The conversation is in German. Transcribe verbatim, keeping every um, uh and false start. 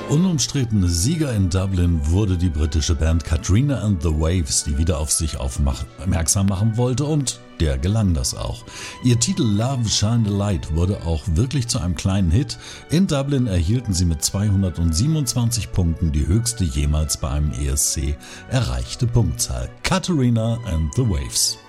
Unumstrittene Sieger in Dublin wurde die britische Band Katrina and the Waves, die wieder auf sich aufmerksam machen wollte, und der gelang das auch. Ihr Titel Love Shine the Light wurde auch wirklich zu einem kleinen Hit. In Dublin erhielten sie mit zweihundertsiebenundzwanzig Punkten die höchste jemals bei einem E S C erreichte Punktzahl. Katrina and the Waves.